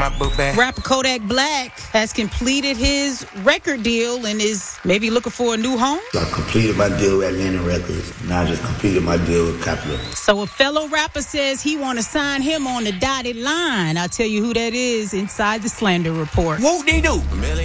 my book bag. Rapper Kodak Black has completed his record deal and is maybe looking for a new home. I completed my deal with Atlantic Records. Now I just completed my deal with Capitol. So a fellow rapper says he want to sign him on the dotted line. I'll tell you who that is inside the Slander Report. Whoop-de-doo.